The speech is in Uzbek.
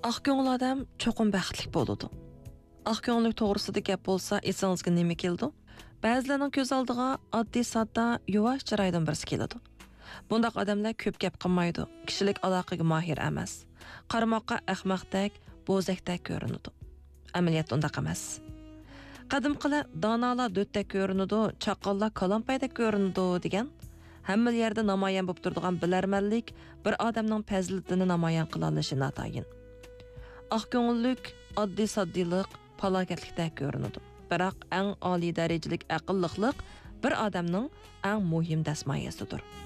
Aq ko'ngil odam cho'qim baxtli bo'ladi. Aq ko'ngillik to'g'risida gap bo'lsa, esingizga nima keldi? Ba'zilarning ko'z oldiga oddiy sodda, yuvosh chiroydan birisi keladi. Bundaq odamlar ko'p gap qilmaydi, kishilik aloqaga mohir emas. Qarmoqqa ahmoqdek, bo'zakdek ko'rinadi. Amaliyotda undaq emas. Qadimqilar donolar do'tdek ko'rinadi, chaqallar kalampaydek ko'rinadi degan hamma yerda namoyon bo'lib turadigan bilarmanlik bir odamning fazilatini namoyon qila olishi notayin. Aq ko'ngillik, oddiy soddiylik, falokatlikdek ko'rinadi. Biroq eng oliy darajalik aqlliqlik bir odamning eng muhim dasmoyasidir.